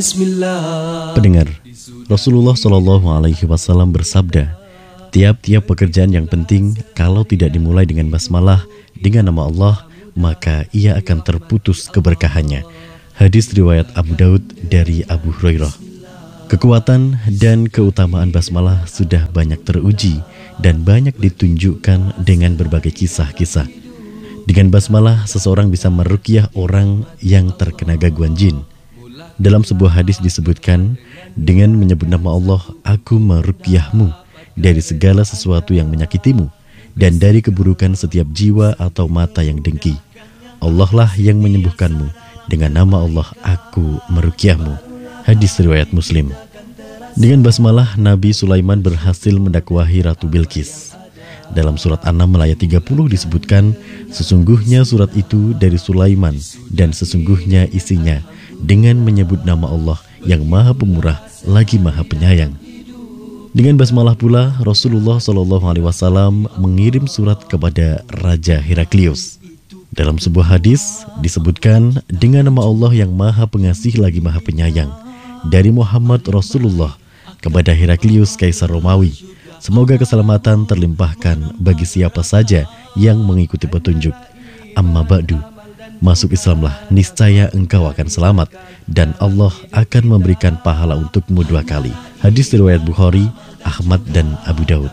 Pendengar, Rasulullah Shallallahu Alaihi Wasallam bersabda, tiap-tiap pekerjaan yang penting kalau tidak dimulai dengan basmalah dengan nama Allah, maka ia akan terputus keberkahannya. Hadis riwayat Abu Daud dari Abu Hurairah. Kekuatan dan keutamaan basmalah sudah banyak teruji dan banyak ditunjukkan dengan berbagai kisah-kisah. Dengan basmalah, seseorang bisa meruqyah orang yang terkena gangguan jin. Dalam sebuah hadis disebutkan, dengan menyebut nama Allah, aku meruqyahmu dari segala sesuatu yang menyakitimu dan dari keburukan setiap jiwa atau mata yang dengki. Allah lah yang menyembuhkanmu. Dengan nama Allah, aku meruqyahmu. Hadis riwayat Muslim. Dengan basmalah, Nabi Sulaiman berhasil mendakwahi Ratu Bilqis. Dalam surat An-Naml ayat 30 disebutkan, sesungguhnya surat itu dari Sulaiman dan sesungguhnya isinya dengan menyebut nama Allah yang Maha Pemurah lagi Maha Penyayang. Dengan basmalah pula, Rasulullah SAW mengirim surat kepada Raja Heraklius. Dalam sebuah hadis disebutkan, dengan nama Allah yang Maha Pengasih lagi Maha Penyayang, dari Muhammad Rasulullah kepada Heraklius Kaisar Romawi, semoga keselamatan terlimpahkan bagi siapa saja yang mengikuti petunjuk. Amma ba'du, masuk Islamlah, niscaya engkau akan selamat dan Allah akan memberikan pahala untukmu 2 kali. Hadis riwayat Bukhari, Ahmad dan Abu Daud.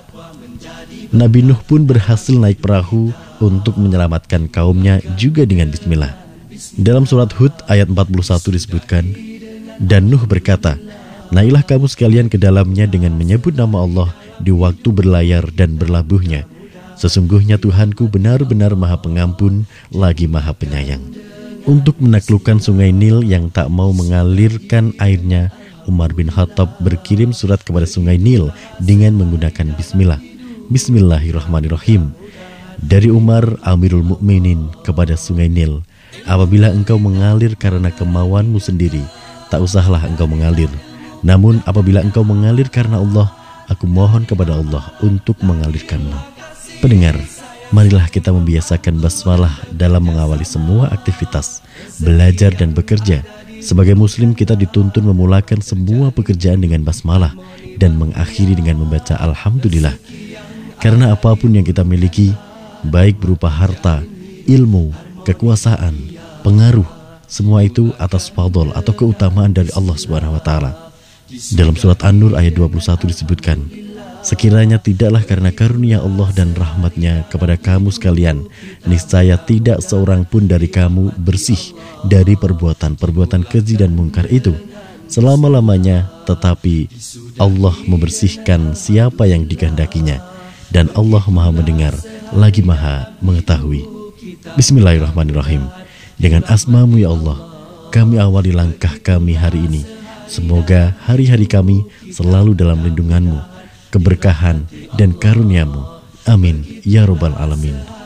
Nabi Nuh pun berhasil naik perahu untuk menyelamatkan kaumnya juga dengan bismillah. Dalam surat Hud ayat 41 disebutkan, dan Nuh berkata, naiklah kamu sekalian ke dalamnya dengan menyebut nama Allah di waktu berlayar dan berlabuhnya. Sesungguhnya Tuhanku benar-benar Maha Pengampun lagi Maha Penyayang. Untuk menaklukkan sungai Nil yang tak mau mengalirkan airnya, Umar bin Khattab berkirim surat kepada sungai Nil dengan menggunakan bismillah. Bismillahirrahmanirrahim. Dari Umar Amirul Mukminin kepada sungai Nil, apabila engkau mengalir karena kemauanmu sendiri, tak usahlah engkau mengalir. Namun apabila engkau mengalir karena Allah, aku mohon kepada Allah untuk mengalirkanmu. Pendengar, marilah kita membiasakan basmalah dalam mengawali semua aktivitas, belajar dan bekerja. Sebagai muslim, kita dituntun memulakan semua pekerjaan dengan basmalah dan mengakhiri dengan membaca Alhamdulillah. Karena apapun yang kita miliki, baik berupa harta, ilmu, kekuasaan, pengaruh, semua itu atas fadl atau keutamaan dari Allah Subhanahu wa Ta'ala. Dalam surat An-Nur ayat 21 disebutkan, sekiranya tidaklah karena karunia Allah dan rahmatnya kepada kamu sekalian, niscaya tidak seorang pun dari kamu bersih dari perbuatan-perbuatan keji dan mungkar itu selama-lamanya, tetapi Allah membersihkan siapa yang dikehendakinya, dan Allah Maha Mendengar lagi Maha Mengetahui. Bismillahirrahmanirrahim. Dengan asma-Mu ya Allah, kami awali langkah kami hari ini. Semoga hari-hari kami selalu dalam lindungan-Mu, keberkahan dan karunia-Mu. Amin ya Rabbal Alamin.